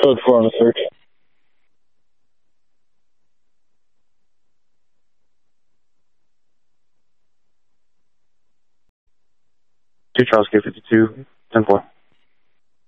code 4 on the search. 2 Charles K 52, 10-4.